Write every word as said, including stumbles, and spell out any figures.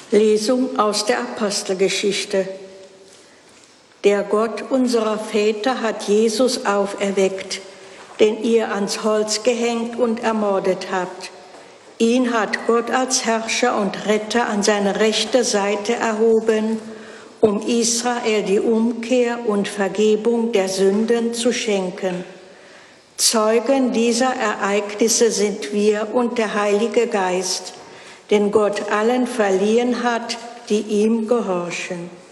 Lesung aus der Apostelgeschichte. Der Gott unserer Väter hat Jesus auferweckt, den ihr ans Holz gehängt und ermordet habt. Ihn hat Gott als Herrscher und Retter an seine rechte Seite erhoben, um Israel die Umkehr und Vergebung der Sünden zu schenken. Zeugen dieser Ereignisse sind wir und der Heilige Geist, den Gott allen verliehen hat, die ihm gehorchen.